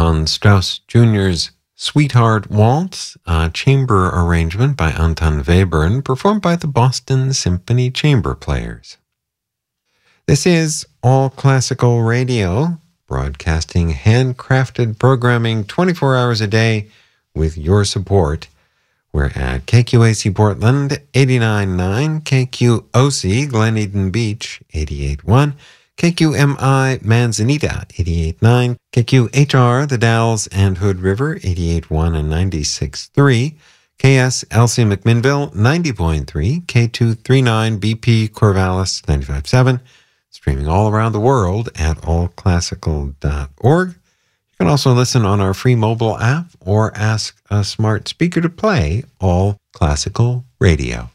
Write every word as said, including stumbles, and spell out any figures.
Johann Strauss Junior's Sweetheart Waltz, a chamber arrangement by Anton Webern, performed by the Boston Symphony Chamber Players. This is All Classical Radio, broadcasting handcrafted programming twenty-four hours a day with your support. We're at K Q A C Portland, eighty-nine point nine, K Q O C Glen Eden Beach, eighty-eight point one, K Q M I Manzanita, eighty-eight point nine, K Q H R The Dalles and Hood River, eighty-eight point one and ninety-six point three, K S L C McMinnville, ninety point three, K two thirty-nine B P Corvallis, ninety-five point seven, streaming all around the world at all classical dot org. You can also listen on our free mobile app or ask a smart speaker to play All Classical Radio.